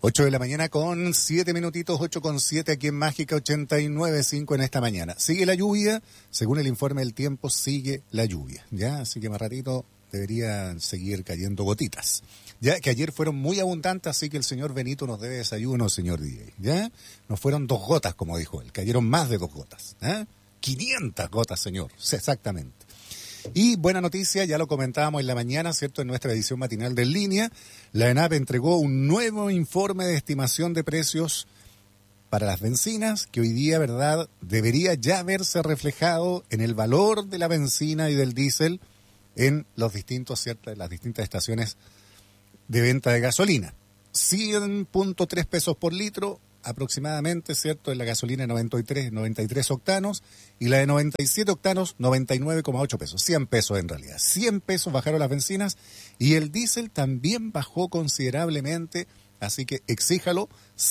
8 de la mañana con 7 minutitos, 8 con 7 aquí en Mágica 89.5 en esta mañana. Sigue la lluvia, según el informe del tiempo, sigue la lluvia, ¿ya? Así que más ratito deberían seguir cayendo gotitas. Ya que ayer fueron muy abundantes, así que el señor Benito nos debe desayuno, señor DJ, ¿ya? No fueron 2 gotas, como dijo él, cayeron más de 2 gotas, ¿eh? 500 gotas, señor, sí, exactamente. Y buena noticia, ya lo comentábamos en la mañana, ¿cierto? En nuestra edición matinal de En Línea, la ENAP entregó un nuevo informe de estimación de precios para las bencinas, que hoy día, ¿verdad?, debería ya verse reflejado en el valor de la benzina y del diésel en los distintos, ¿cierto?, las distintas estaciones de venta de gasolina. 100.3 pesos por litro aproximadamente, ¿cierto? En la gasolina 93 octanos y la de 97 octanos 99,8 pesos. 100 pesos en realidad. 100 pesos bajaron las bencinas y el diésel también bajó considerablemente, así que exíjalo,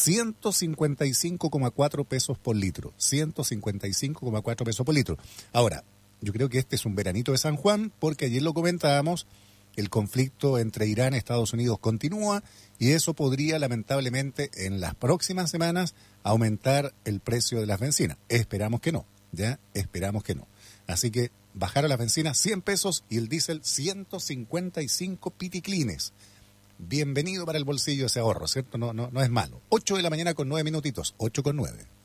155,4 pesos por litro. 155,4 pesos por litro. Ahora, yo creo que este es un veranito de San Juan porque ayer lo comentábamos. El conflicto entre Irán y Estados Unidos continúa y eso podría lamentablemente en las próximas semanas aumentar el precio de las bencinas. Esperamos que no, ya esperamos que no. Así que bajar a las bencinas 100 pesos y el diésel 155 piticlines. Bienvenido para el bolsillo ese ahorro, ¿cierto? No es malo. 8 de la mañana con 9 minutitos, 8 con 9.